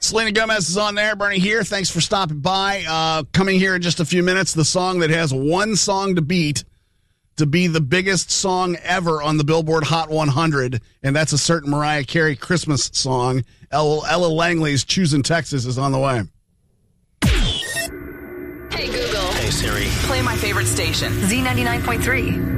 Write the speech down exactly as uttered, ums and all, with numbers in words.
Selena Gomez is on there. Bernie here. Thanks for stopping by. Uh, coming here in just a few minutes, the song that has one song to beat to be the biggest song ever on the Billboard Hot one hundred, and that's a certain Mariah Carey Christmas song. Ella, Ella Langley's Choosing Texas is on the way. Hey, Google. Hey, Siri. Play my favorite station. Z ninety-nine point three.